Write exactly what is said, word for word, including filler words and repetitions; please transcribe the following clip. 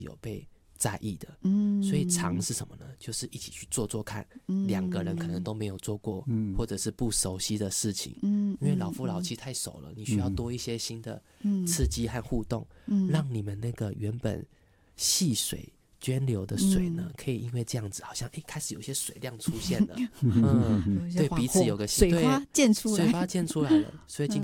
有被在意的。 嗯， 所以尝是什么呢？就是一起去做做看，两、嗯、个人可能都没有做过、嗯、或者是不熟悉的事情，嗯，因为老夫老妻太熟了，嗯、你需要多一些新的刺激和互动，嗯，让你们那个原本细水涓流的水呢、嗯、可以因为这样子好像哎开始有些水量出现了，嗯，对彼此有个水花溅出来， 水花溅出来了，所以今天